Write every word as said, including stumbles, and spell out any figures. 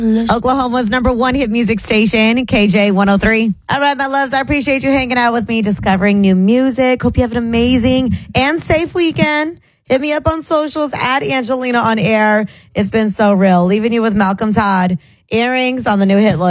Oklahoma's number one hit music station, K J one oh three. All right, my loves, I appreciate you hanging out with me, discovering new music. Hope you have an amazing and safe weekend. Hit me up on socials at Angelina on air. It's been so real. Leaving you with Malcolm Todd. Earrings on the new hit list.